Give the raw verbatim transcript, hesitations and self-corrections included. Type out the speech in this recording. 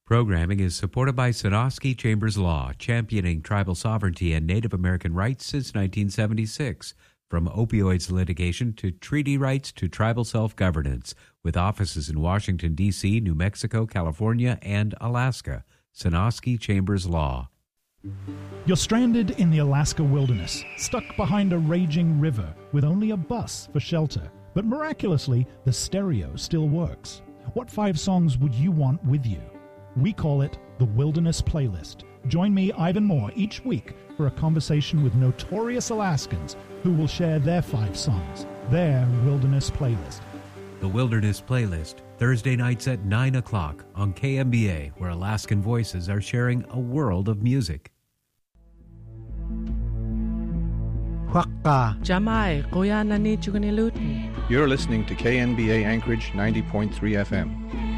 Programming is supported by Sonosky Chambers Law, championing tribal sovereignty and Native American rights since nineteen seventy-six. From opioids litigation to treaty rights to tribal self-governance, with offices in Washington, D C, New Mexico, California, and Alaska. Sonosky Chambers Law. You're stranded in the Alaska wilderness, stuck behind a raging river with only a bus for shelter. But miraculously, the stereo still works. What five songs would you want with you? We call it the Wilderness Playlist. Join me, Ivan Moore, each week for a conversation with notorious Alaskans who will share their five songs, their Wilderness Playlist. The Wilderness Playlist, Thursday nights at nine o'clock on K M B A, where Alaskan voices are sharing a world of music. Jamai, Koya Nani Chuganilut. You're listening to K N B A Anchorage ninety point three F M.